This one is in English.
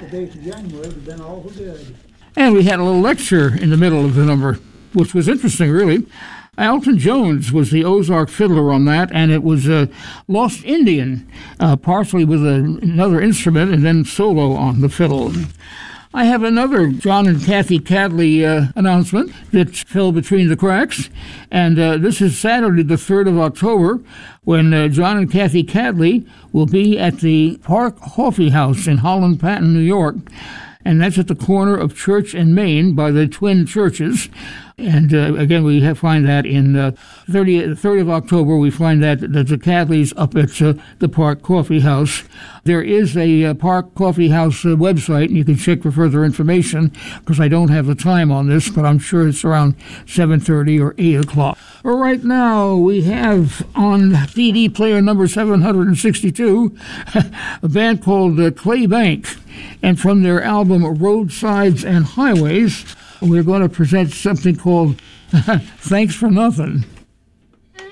dates of January, but then all were good. And we had a little lecture in the middle of the number, which was interesting, really. Alton Jones was the Ozark fiddler on that, and it was Lost Indian, partially with another instrument and then solo on the fiddle. I have another John and Kathy Cadley announcement that fell between the cracks, and this is Saturday the 3rd of October when John and Kathy Cadley will be at the Park Coffee House in Holland Patton, New York, and that's at the corner of Church and Main by the Twin Churches. And again, we find that in 3rd of October, we find that the Cadleys up at the Park Coffee House. There is a Park Coffee House website, and you can check for further information, because I don't have the time on this, but I'm sure it's around 7:30 or 8 o'clock. Right now, we have on CD player number 762 a band called Clay Bank, and from their album Roadsides and Highways, we're going to present something called Thanks for Nothing.